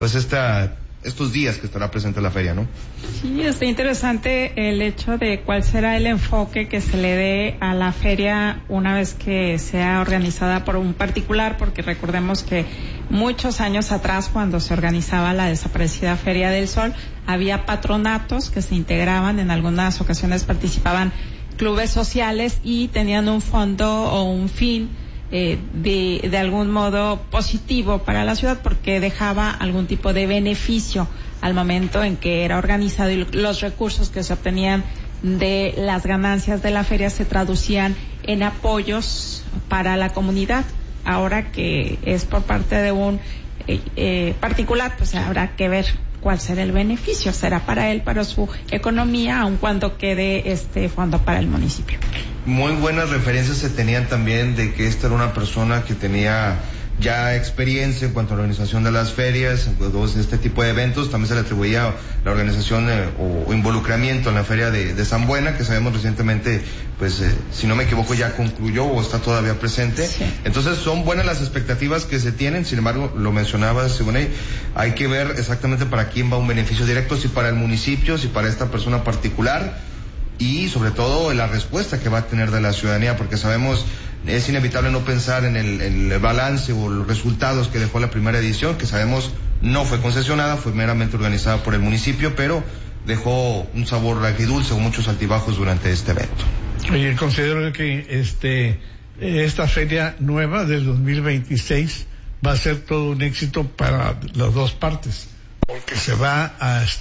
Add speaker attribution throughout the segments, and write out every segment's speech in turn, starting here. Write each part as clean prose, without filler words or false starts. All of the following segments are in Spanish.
Speaker 1: pues estos días que estará presente la feria, ¿no?
Speaker 2: Sí, está interesante el hecho de cuál será el enfoque que se le dé a la feria una vez que sea organizada por un particular, porque recordemos que muchos años atrás, cuando se organizaba la desaparecida Feria del Sol, había patronatos que se integraban, en algunas ocasiones participaban clubes sociales y tenían un fondo o un fin de algún modo positivo para la ciudad, porque dejaba algún tipo de beneficio al momento en que era organizado, y los recursos que se obtenían de las ganancias de la feria se traducían en apoyos para la comunidad. Ahora que es por parte de un particular, pues habrá que ver cuál será el beneficio. Será para él, para su economía, aun cuando quede este fondo para el municipio.
Speaker 1: Muy buenas referencias se tenían también de que esta era una persona que tenía ya experiencia en cuanto a la organización de las ferias, este tipo de eventos. También se le atribuía la organización o involucramiento en la feria de San Buena, que sabemos recientemente, pues si no me equivoco, ya concluyó o está todavía presente. Sí. Entonces son buenas las expectativas que se tienen. Sin embargo, lo mencionaba Siboney, hay que ver exactamente para quién va un beneficio directo, si para el municipio, si para esta persona particular, y sobre todo la respuesta que va a tener de la ciudadanía, porque sabemos, es inevitable no pensar en el balance o los resultados que dejó la primera edición, que sabemos no fue concesionada, fue meramente organizada por el municipio, pero dejó un sabor agridulce o muchos altibajos durante este evento.
Speaker 3: Oye, considero que esta feria nueva del 2026 va a ser todo un éxito para las dos partes, porque se va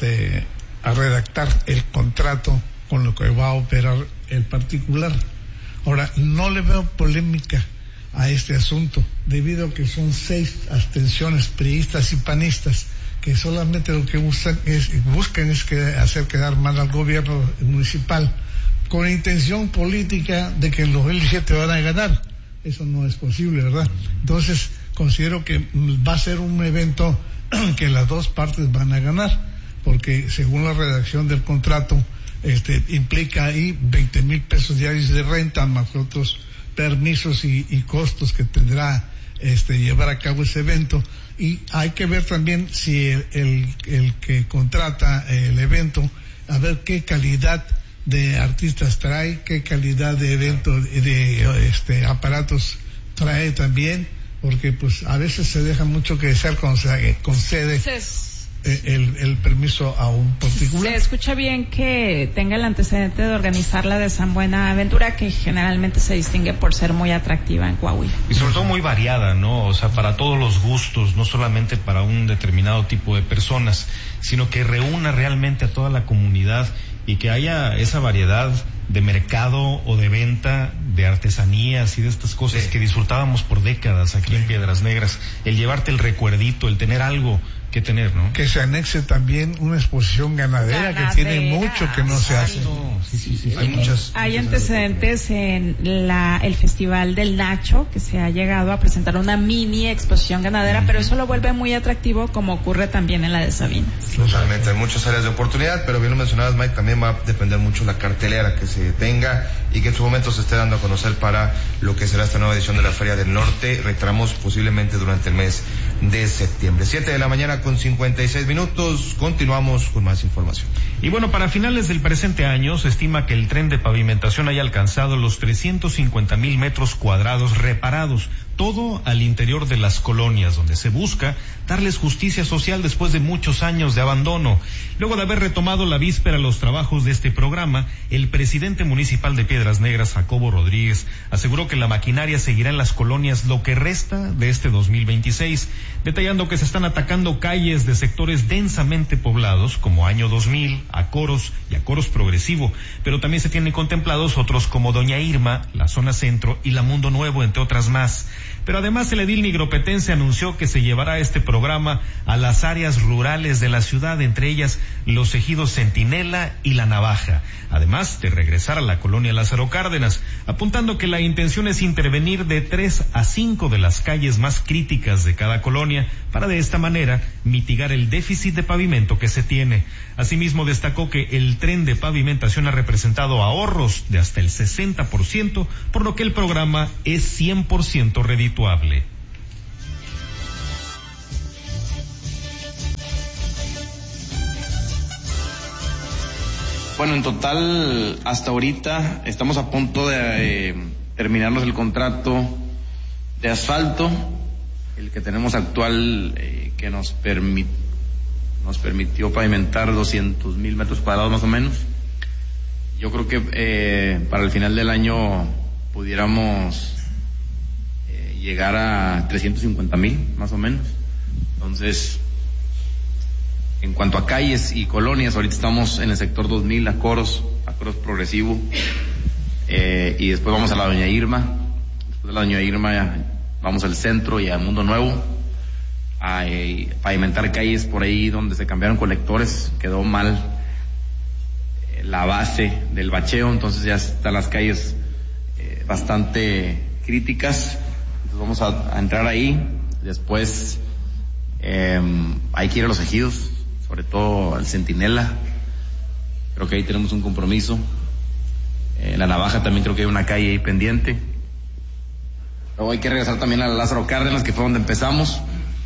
Speaker 3: a redactar el contrato con lo que va a operar el particular. Ahora, no le veo polémica a este asunto, debido a que son 6 abstenciones priistas y panistas, que solamente lo que buscan es hacer quedar mal al gobierno municipal, con intención política de que los L7 van a ganar. Eso no es posible, ¿verdad? Entonces, considero que va a ser un evento que las dos partes van a ganar, porque según la redacción del contrato, implica ahí 20,000 pesos diarios de renta, más otros permisos y costos que tendrá llevar a cabo ese evento. Y hay que ver también si el que contrata el evento, a ver qué calidad de artistas trae, qué calidad de evento, de aparatos trae también, porque pues a veces se deja mucho que desear cuando se concede el permiso a un particular.
Speaker 2: Se escucha bien que tenga el antecedente de organizar la de San Buenaventura, que generalmente se distingue por ser muy atractiva en Coahuila.
Speaker 4: Y sobre todo muy variada, ¿no? O sea, para todos los gustos, no solamente para un determinado tipo de personas, sino que reúna realmente a toda la comunidad y que haya esa variedad de mercado o de venta de artesanías y de estas cosas que disfrutábamos por décadas aquí en Piedras Negras. El llevarte el recuerdito, el tener algo que tener, ¿no?
Speaker 3: Que se anexe también una exposición ganadera que tiene mucho que no se hace.
Speaker 4: Sí.
Speaker 2: Hay antecedentes en el Festival del Nacho, que se ha llegado a presentar una mini exposición ganadera, pero eso lo vuelve muy atractivo, como ocurre también en la de Sabinas.
Speaker 1: Totalmente, hay muchas áreas de oportunidad, pero bien lo mencionabas, Mike, también va a depender mucho la cartelera que se tenga y que en su momento se esté dando a conocer para lo que será esta nueva edición de la Feria del Norte. Reiteramos, posiblemente durante el mes de septiembre. 7:56 a.m. Continuamos con más información.
Speaker 4: Y bueno, para finales del presente año se estima que el tren de pavimentación haya alcanzado los 350,000 metros cuadrados reparados, todo al interior de las colonias, donde se busca darles justicia social después de muchos años de abandono. Luego de haber retomado la víspera los trabajos de este programa, el presidente municipal de Piedras Negras, Jacobo Rodríguez, aseguró que la maquinaria seguirá en las colonias lo que resta de este 2026, detallando que se están atacando calles de sectores densamente poblados, como Año 2000, Acoros y Acoros Progresivo, pero también se tienen contemplados otros como Doña Irma, la Zona Centro y la Mundo Nuevo, entre otras más. Pero además el edil nigropetense anunció que se llevará este programa a las áreas rurales de la ciudad, entre ellas los ejidos Centinela y La Navaja, además de regresar a la colonia Lázaro Cárdenas, apuntando que la intención es intervenir de 3 a 5 de las calles más críticas de cada colonia para de esta manera mitigar el déficit de pavimento que se tiene. Asimismo destacó que el tren de pavimentación ha representado ahorros de hasta el 60%, por lo que el programa es 100% redituable.
Speaker 5: Bueno, en total, hasta ahorita estamos a punto de terminarnos el contrato de asfalto, el que tenemos actual, que nos permitió pavimentar 200,000 metros cuadrados más o menos. Yo creo que para el final del año pudiéramos llegar a 350,000 más o menos. Entonces, en cuanto a calles y colonias, ahorita estamos en el sector 2000, Acoros Progresivo, y después vamos a la Doña Irma. Después de la Doña Irma vamos al centro y a Mundo Nuevo a pavimentar calles por ahí donde se cambiaron colectores, quedó mal la base del bacheo, entonces ya están las calles bastante críticas. Entonces vamos a entrar ahí. Después hay que ir a los ejidos, sobre todo al Centinela, creo que ahí tenemos un compromiso. En la Navaja también creo que hay una calle ahí pendiente. Luego hay que regresar también a Lázaro Cárdenas, que fue donde empezamos.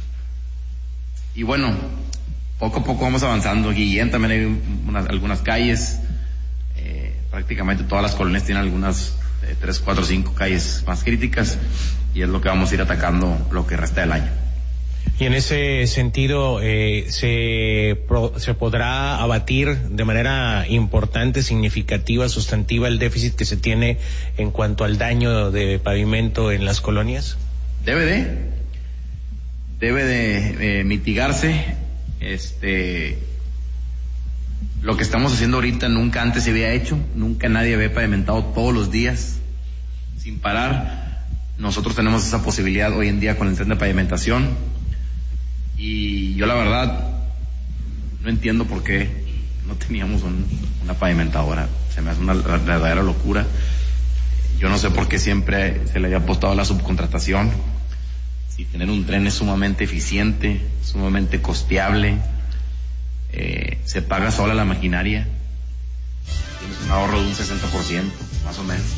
Speaker 5: Y bueno, poco a poco vamos avanzando. Guillén también hay algunas calles, prácticamente todas las colonias tienen algunas 3, 4, 5 calles más críticas, y es lo que vamos a ir atacando lo que resta del año.
Speaker 6: Y en ese sentido, se podrá abatir de manera importante, significativa, sustantiva el déficit que se tiene en cuanto al daño de pavimento en las colonias.
Speaker 5: Debe de mitigarse. Lo que estamos haciendo ahorita nunca antes se había hecho, nunca nadie había pavimentado todos los días sin parar. Nosotros tenemos esa posibilidad hoy en día con el tren de pavimentación. Y yo la verdad no entiendo por qué no teníamos una pavimentadora. Se me hace una verdadera locura. Yo no sé por qué siempre se le había apostado a la subcontratación. Si tener un tren es sumamente eficiente, sumamente costeable, se paga sola la maquinaria, tienes un ahorro de un 60%, más o menos.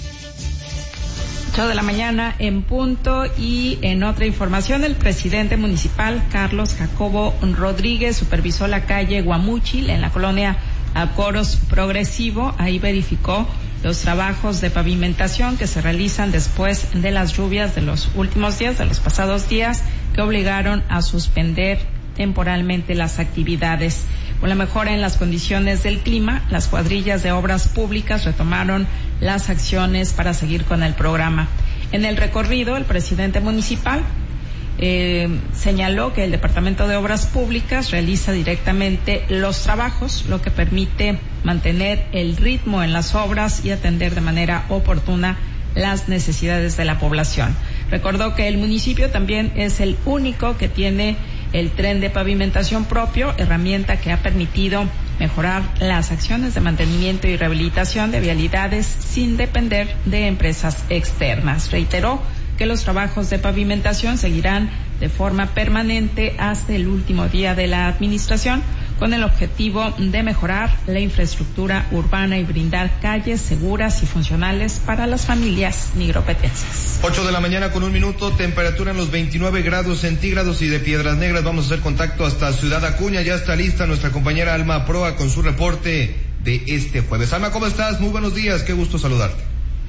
Speaker 2: 8 de la mañana en punto. Y en otra información, el presidente municipal Carlos Jacobo Rodríguez supervisó la calle Guamúchil en la colonia Acoros Progresivo. Ahí verificó los trabajos de pavimentación que se realizan después de las lluvias de los últimos días, de los pasados días, que obligaron a suspender temporalmente las actividades. Con la mejora en las condiciones del clima, las cuadrillas de obras públicas retomaron las acciones para seguir con el programa. En el recorrido, el presidente municipal señaló que el Departamento de Obras Públicas realiza directamente los trabajos, lo que permite mantener el ritmo en las obras y atender de manera oportuna las necesidades de la población. Recordó que el municipio también es el único que tiene el tren de pavimentación propio, herramienta que ha permitido mejorar las acciones de mantenimiento y rehabilitación de vialidades sin depender de empresas externas. Reiteró que los trabajos de pavimentación seguirán de forma permanente hasta el último día de la administración, con el objetivo de mejorar la infraestructura urbana y brindar calles seguras y funcionales para las familias nigropetenses.
Speaker 1: 8 de la mañana con 1 minuto, temperatura en los 29 grados centígrados, y de Piedras Negras vamos a hacer contacto hasta Ciudad Acuña. Ya está lista nuestra compañera Alma Proa con su reporte de este jueves. Alma, ¿cómo estás? Muy buenos días, qué gusto saludarte.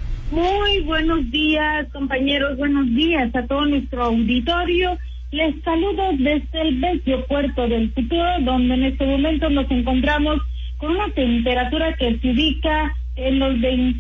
Speaker 7: Muy buenos días, compañeros, buenos días a todo nuestro auditorio. Les saludo desde el bello puerto del Futuro, donde en este momento nos encontramos con una temperatura que se ubica en los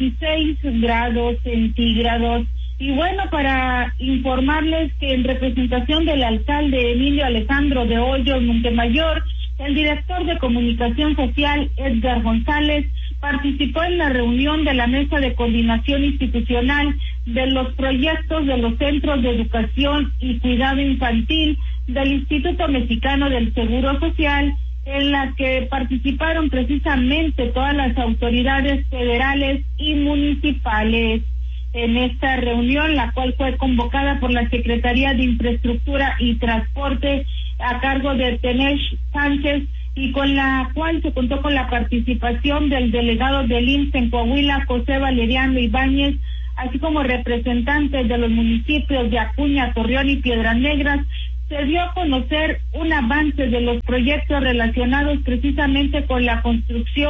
Speaker 7: 26 grados centígrados. Y bueno, para informarles que en representación del alcalde Emilio Alejandro de Hoyos Montemayor, el director de Comunicación Social, Edgar González, participó en la reunión de la Mesa de Coordinación Institucional de los proyectos de los Centros de Educación y Cuidado Infantil del Instituto Mexicano del Seguro Social, en la que participaron precisamente todas las autoridades federales y municipales. En esta reunión, la cual fue convocada por la Secretaría de Infraestructura y Transporte a cargo de Tenesh Sánchez, y con la cual se contó con la participación del delegado del IMSS en Coahuila, José Valeriano Ibáñez, así como representantes de los municipios de Acuña, Torreón y Piedras Negras. Se dio a conocer un avance de los proyectos relacionados precisamente con la construcción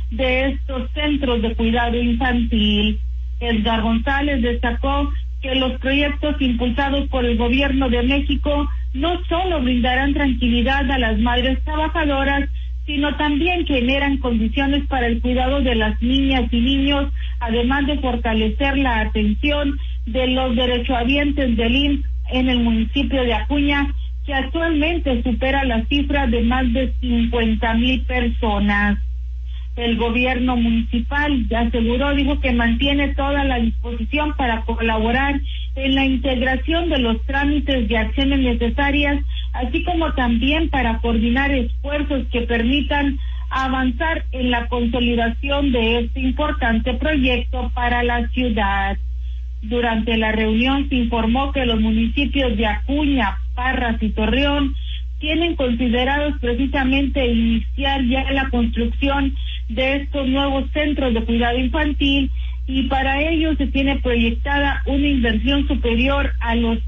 Speaker 7: de estos centros de cuidado infantil. Edgar González destacó que los proyectos impulsados por el gobierno de México no solo brindarán tranquilidad a las madres trabajadoras, sino también generan condiciones para el cuidado de las niñas y niños, además de fortalecer la atención de los derechohabientes del IMSS en el municipio de Acuña, que actualmente supera la cifra de más de 50,000 personas. El gobierno municipal ya aseguró, dijo que mantiene toda la disposición para colaborar en la integración de los trámites de acciones necesarias, así como también para coordinar esfuerzos que permitan avanzar en la consolidación de este importante proyecto para la ciudad. Durante la reunión se informó que los municipios de Acuña, Parras y Torreón tienen considerados precisamente iniciar ya la construcción de estos nuevos centros de cuidado infantil, y para ello se tiene proyectada una inversión superior a los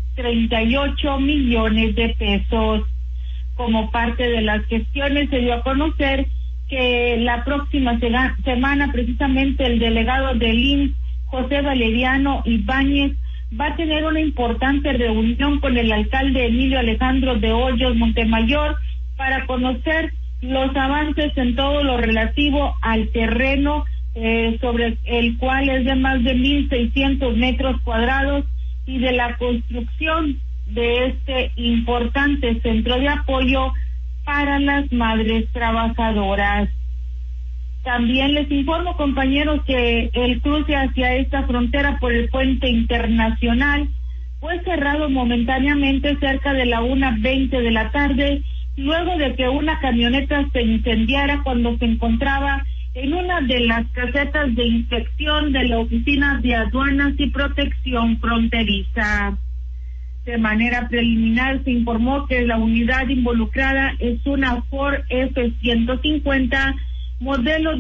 Speaker 7: 38 millones de pesos. Como parte de las gestiones se dio a conocer que la próxima semana precisamente el delegado del IMSS, José Valeriano Ibáñez, va a tener una importante reunión con el alcalde Emilio Alejandro de Hoyos Montemayor para conocer los avances en todo lo relativo al terreno sobre el cual es de más de 1,600 metros cuadrados, y de la construcción de este importante centro de apoyo para las madres trabajadoras. También les informo, compañeros, que el cruce hacia esta frontera por el puente internacional fue cerrado momentáneamente cerca de la 1:20 de la tarde, luego de que una camioneta se incendiara cuando se encontraba en una de las casetas de inspección de la Oficina de Aduanas y Protección Fronteriza. De manera preliminar se informó que la unidad involucrada es una Ford F-150 modelo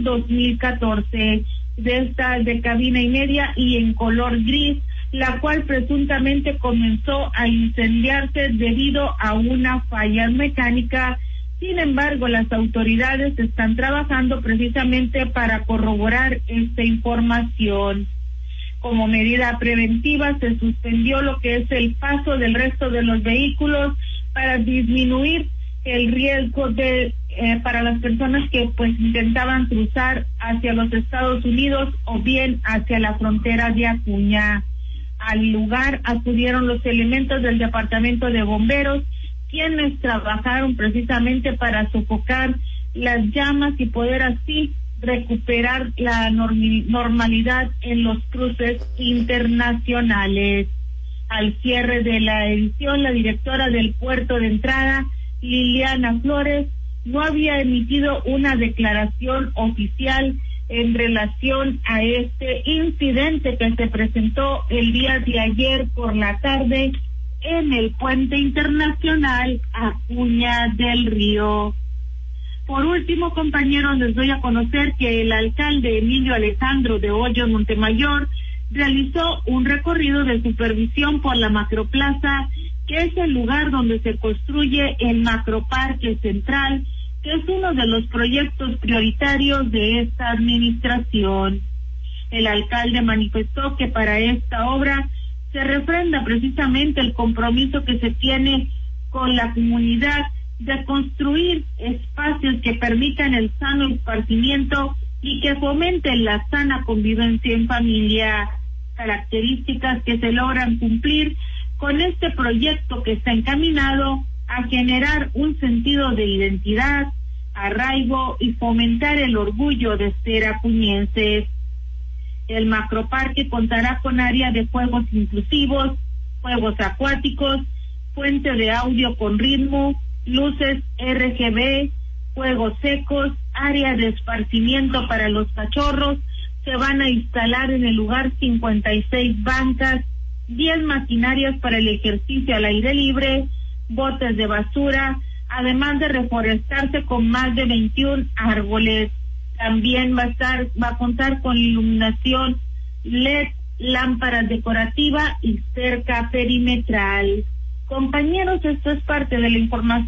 Speaker 7: 2014, de esta de cabina y media y en color gris, la cual presuntamente comenzó a incendiarse debido a una falla mecánica. Sin embargo, las autoridades están trabajando precisamente para corroborar esta información. Como medida preventiva, se suspendió lo que es el paso del resto de los vehículos para disminuir el riesgo para las personas que pues intentaban cruzar hacia los Estados Unidos o bien hacia la frontera de Acuña. Al lugar acudieron los elementos del Departamento de Bomberos, quienes trabajaron precisamente para sofocar las llamas y poder así recuperar la normalidad en los cruces internacionales. Al cierre de la edición, la directora del puerto de entrada, Liliana Flores, no había emitido una declaración oficial en relación a este incidente que se presentó el día de ayer por la tarde en el puente internacional Acuña del Río. Por último, compañeros, les doy a conocer que el alcalde Emilio Alejandro de Hoyos Montemayor realizó un recorrido de supervisión por la Macroplaza, que es el lugar donde se construye el Macroparque Central, que es uno de los proyectos prioritarios de esta administración. El alcalde manifestó que para esta obra se refrenda precisamente el compromiso que se tiene con la comunidad de construir espacios que permitan el sano esparcimiento y que fomenten la sana convivencia en familia, características que se logran cumplir con este proyecto que está encaminado a generar un sentido de identidad, arraigo y fomentar el orgullo de ser acuñenses. El macroparque contará con área de juegos inclusivos, juegos acuáticos, fuente de audio con ritmo, luces RGB, juegos secos, área de esparcimiento para los cachorros. Se van a instalar en el lugar 56 bancas, 10 maquinarias para el ejercicio al aire libre, botes de basura, además de reforestarse con más de 21 árboles. También va a contar con iluminación LED, lámparas decorativas y cerca perimetral. Compañeros, esto es parte de la información